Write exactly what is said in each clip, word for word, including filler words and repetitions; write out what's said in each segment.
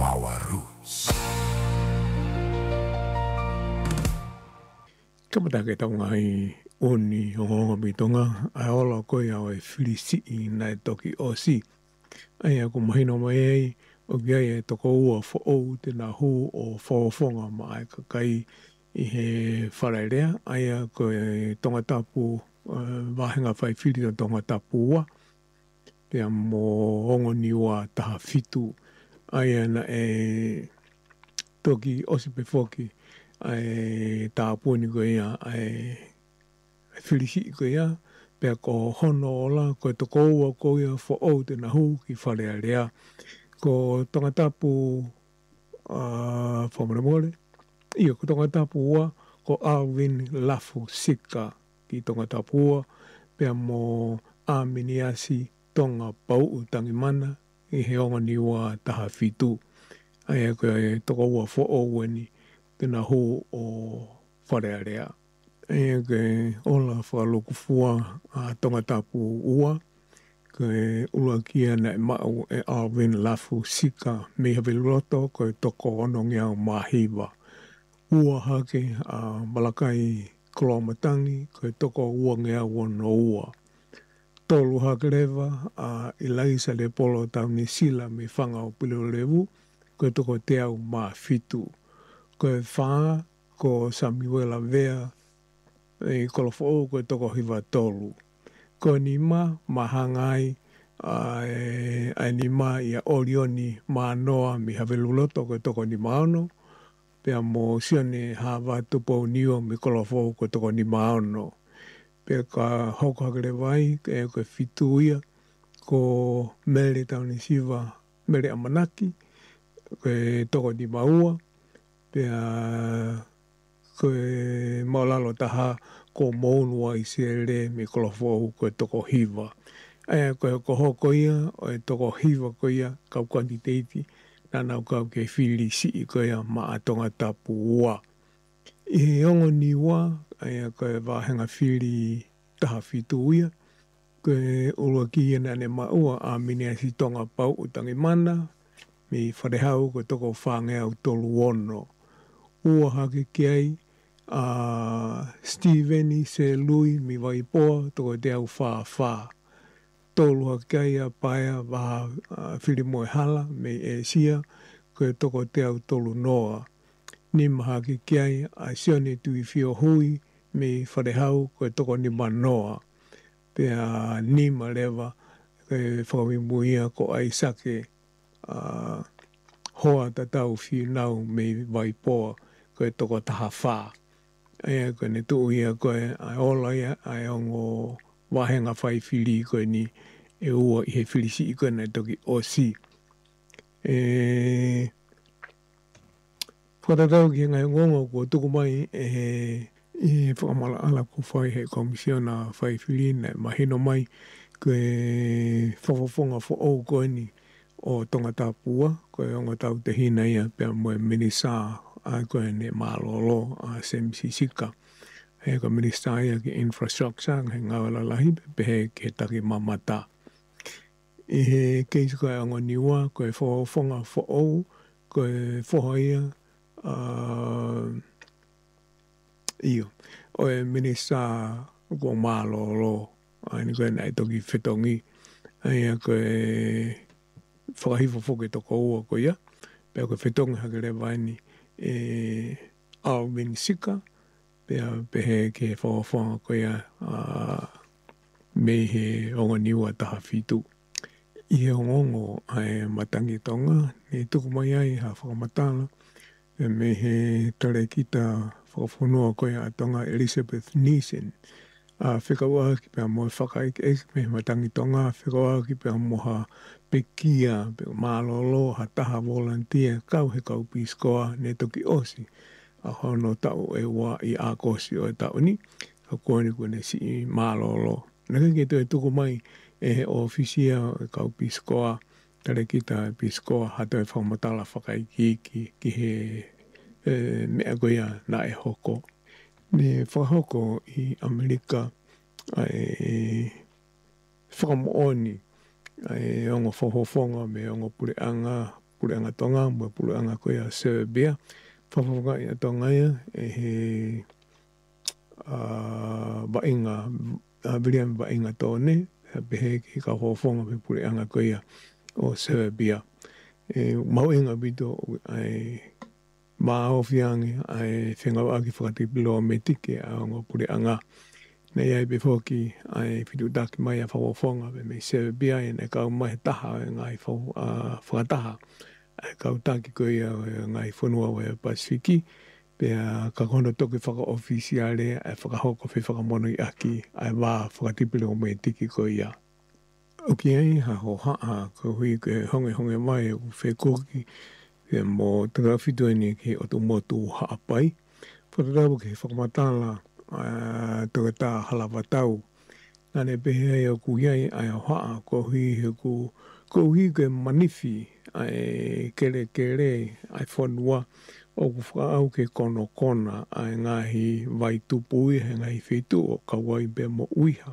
Our Roots. Kamatake tau ngai oni o mi tonga ai ola koe au e whirisi i nai toki o si. Ai a ku mahino mai ei o ki ai e toko ua fo ou te na hu o whaofonga ma ai kakai i he wharerea. Ai a koe tonga tapu uh, wahenga whai whiri o tonga tapu ua. Pea mo hongo ni ua taha fitu. Ai ana e toki osi pe foki. Ai tāpua ni koe ia, ai whirisi i koe ia, pea ko hono ola, koe toko ua koe ia fo ou te na hu ki wharea rea. Ko tonga tapu uh, whamare more, ia ko tonga tapu ua, ko Alvin Lafu Sika ki tonga tapu ua, pea mo Aminiasi tonga pau utangi mana, i he onga ni ua taha fitu. Ai koe toko ua fo ou ni, tena hu o wharea rea. E ke ola whakaloku fua a tonga tapu ua, ke ula kia na e mau e Alvin Lafu Sika, me hawe loto koe toko ono ngia mahiwa. Ua hake a Malakai Kolomatangi, koe toko ua ngia wono ua. Tolu hake lewa a Ilaisa le polo tau ni sila me whanga o pilo lewu, koe toko te au ma fitu. Koe whaa ko Samuela Vea e kolofo o koe toko hiwa tolu. Koe ni ma mahangai ai ai ni ma ia orioni ma noa mi have luloto koe toko ni maono. Pea mo sione hawa tupo nio mi kolofo koe toko ni maono. Pea ka hoko hakere vai e koe fitu ia ko mele tau ni siwa mele amanaki koe toko ni maua. Pea koe maulalo taha ko mounua i sere me kolofo koe toko hiwa. Aia koe ko hoko ia, o e toko hiwa koe ia, kau quantitati, nanau kau ke whiri si i koe ia maa tonga tapu ua. I he ongo ni ua, aia koe wahenga whiri taha fitu ia, koe ulua ki ia nane maua a Aminiasi tonga pau utangi mana, me wharehau koe toko whangea u tolu ono. Ua hake kiai, a uh, Steveni se lui mi waipoa toko te au wha wha. Tolu hake ai a paia waha uh, whiri moe hala me e sia koe toko te au tolu noa. Nima hake kiai a sione tui whio hui me wharehau koe toko nima noa. Pea nima lewa koe whakawimuia ko Aisake uh, hoa tatau whiu nau me waipoa koe toko taha wha. Aia koe ne tuu ia koe ai ola ia ai ongo wahenga whai whiri koe ni e ua i he whirisi i koe nei toki o si. E... Whatatau ki ngai ngongo ko tuku mai e he i he whakamala ala ku whai he komisiona whai whiri nei mahino mai koe whawafonga fo au koe ni o tonga tapua koe ongo tau te hina ia pia moe minisa a koe ne malolo a Semisi Sika. He ko minista ia ki infrastructure he ngawala lahi pehe ke taki mamata. I he keisi koe ongo niwa koe whawafonga fo au koe whoha ia uh, iyo. Oe minista ko malolo ani koe nai toki whetongi aia koe whakahifo foke toko ua koe ia pia koe whetongi hakere vaini e Alvin Sika pia pehe ke whawawhanga koe ia uh, me he ongo niwa taha fitu. I he ongongo ai matangi tonga ne tuku mai ai ha whakamatala e me he tare kita whakafonua koe a tonga Elizabeth Neeson. A uh, whikaua ki pia moe whakaik ek me matangi tonga whikaua ki pia moha pekia pia malolo ha taha volunteer kau he kau piskoa ne toki osi. A hono tau e wa i a kosi o e tau ni a kuani kune si i malolo. Naka ki e tuku mai e he ofisia e kau piskoa tare kita piskoa hato e whakamatala whakaiki ki he e, mea goia na e hoko. Ne whakahoko i Amerika ai whakamooni ai ongo whahofonga me ongo pureanga puleanga tonga, mo puleanga koia Serbia. Whawhawanga i a tonga ia, e he uh, wainga, uh, William wainga tōne, pehe ki ka hofonga pe puleanga koia o Serbia. E mauinga bito ai maofiangi ai whengawa aki whakatipilo me tike a ngā puleanga. Nei ai befoki ai whitutaki mai a whawafonga me me Serbia e ne kau mai taha e ngai whakataha. E kau taki koe ia ngai whanua o e Pasifiki. Pea ka kono toki whaka-ofisiale e whakahoko whi whakamono i aki ai wā whakatipili o me tiki koe ia. Oki ai ha ho haa ko hui ke honge honge mai o whekoki e mo tanga whituani ki o tu motu haa pai. Whakarabu ke whakamatala Uh, toka tā halawatau. Nane pehe o ku iai ai o haa ko hui he ku ko hui ke manifi ai kere kere ai whanua o ku whaau ke kono kona ai ngahi vai tupui he ngahi whitu o kawai be mo uiha.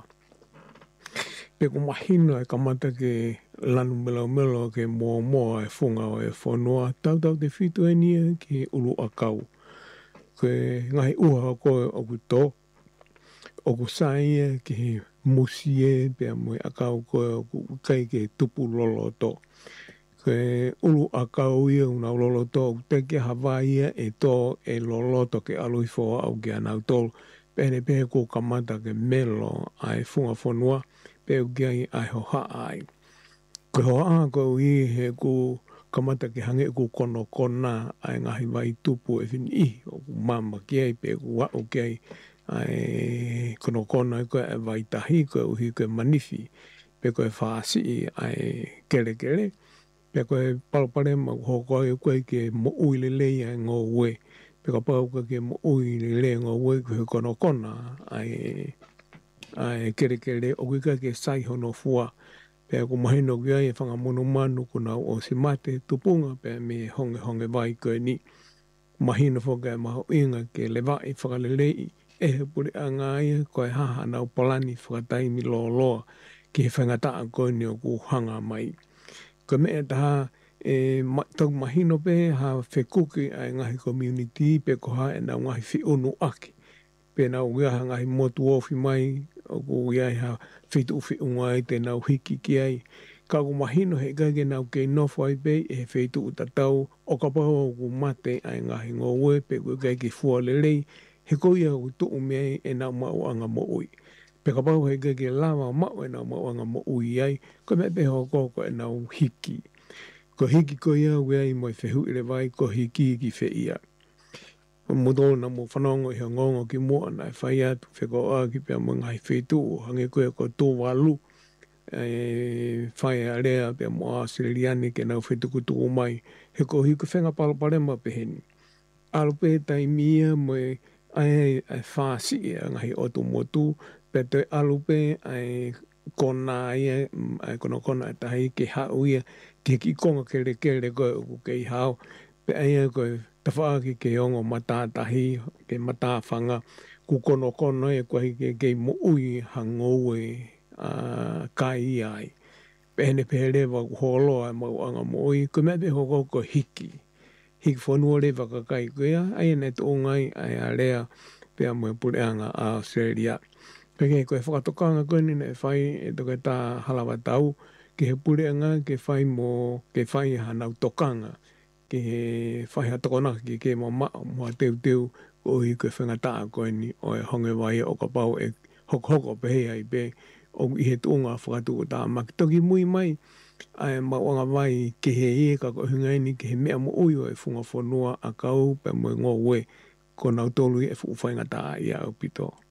Pe ku mahino e kamata ke lanu melo melo ke mua mua e whunga o e whanua tau tau te whitu e nia ki ulu akau. Ke ngai uha koe o ku tō, o ku saia ki he musie pia mui akau koe o ku kai ke tupu lolo tō. Ke ulu akau ia una lolo tō, te ke Hawaii e tō e lolo tō ke alui fōa au ke anau tō. Pene pehe ko kamata ke melo ai funga whanua, pe u ai ai ho haa ai. Ke hoa ko i he ku kamata ke hange ku kono kona ai ngahi vai tupu e whini i o mama ki ai pe ku wau ki ai ai kono kona e koe e vai tahi koe uhi koe manifi pe koe whaasi ai kere kere pe koe palapare ma hoko ai koe ke mo ui lele ai ngō ue pe ka pau koe ke mo ui lele ngō ue koe kono kona ai ai kere kere o koe ke sai hono fua. Pea ko mahino ki ai e whangamono manu kuna o si mate tupunga pea me honge honge vai koe ni. Mahino whoka e maho inga ke lewa i whakalelei e he pure a ngai koe haha nau palani whakataimi loa loa ki he whangataa koe ni o ku hanga mai. Ko mea taha e tau mahino pe ha whekuki ai ngahi community pe ko ha e nau ngahi whi unu aki. Pe nau iaha ngahi motu ofi mai o ku iaha whitu uwhi ungai te nau hiki ki ai. Ka ku mahino he kage nau kei nofo ai pei e he whitu utatau o ka pao ku mate ai ngahi ngō ue pe ku kai ki fua lelei he koi au tuu mei e nau mau anga mo ui. Pe ka pao he kage lawa mau e nau mau anga mo ui ai ko me peho koko e nau hiki. Ko hiki ko ia ue ai mo i whehu ire vai ko hiki ki whe ia. Mudo na mo whanongo i ngongo ki mua na e whai atu wheko a ki pia mo ngai whetu o hange koe ko tō walu e whai a rea pia mo Australiani ke nau whetu kutu o mai he ko hiku whenga palaparema peheni. Alupe tai mia mo e ai ai whasi e ngahi otu motu pe te alupe ai kona ia ai kono kona e tahi ke hau ia ke ki konga kere kere koe o kei hao pe ai koe tawhaaki ke ongo matātahi, ke matāwhanga, ku kono kono e koe ke kei mo ui hangoue uh, kai ai. Pehene pehere wa holoa e mau anga mo ui, ko mea peho koko hiki. Hiki whanua re wakakai koea, ai ane tō ngai ai a rea pea mo e pureanga a Australia. Peke koe whakatokanga koe nina e whai e toke tā halawatau, ke he pureanga ke whai mo, ke whai hanau tokanga. Ke he whai hatokonaka ki ke mama mua teu teu o i koe whangataa koe ni o e honge vai o ka pau e hoko hoko pehe ai pe o i he tūnga whakatu o tā maki. Toki mui mai ai mawanga vai ke he e ka ko hungai ni ke he mea mo ui o e whunga whanua a kau pe mo ngō ue ko nau tolu i e whu whaingataa i au pito.